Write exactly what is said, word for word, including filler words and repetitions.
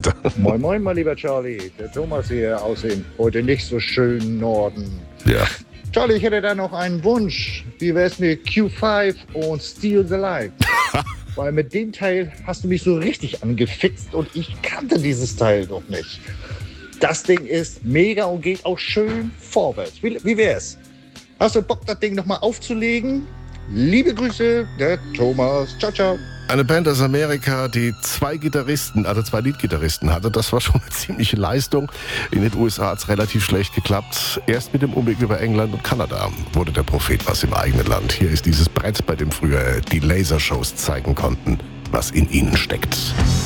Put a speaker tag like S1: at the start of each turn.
S1: bitte.
S2: Moin, moin, mein lieber Charlie. Der Thomas hier aus dem heute nicht so schönen Norden.
S1: Ja.
S2: Charlie, ich hätte da noch einen Wunsch. Wie wär's mit Q fünf und Steal the Light? Weil mit dem Teil hast du mich so richtig angefixt und ich kannte dieses Teil doch nicht. Das Ding ist mega und geht auch schön vorwärts. Wie, wie wär's? Hast du Bock, das Ding nochmal aufzulegen? Liebe Grüße, der Thomas. Ciao, ciao.
S1: Eine Band aus Amerika, die zwei Gitarristen, also zwei Leadgitarristen hatte, das war schon eine ziemliche Leistung. In den U S A hat es relativ schlecht geklappt. Erst mit dem Umweg über England und Kanada wurde der Prophet was im eigenen Land. Hier ist dieses Brett, bei dem früher die Lasershows zeigen konnten, was in ihnen steckt.